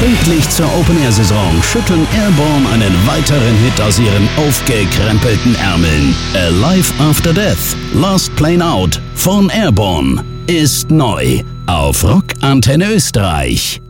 Pünktlich zur Open-Air-Saison schütteln Airborne einen weiteren Hit aus ihren aufgekrempelten Ärmeln. Alive After Death, Last Plane Out von Airborne ist neu auf Rock Antenne Österreich.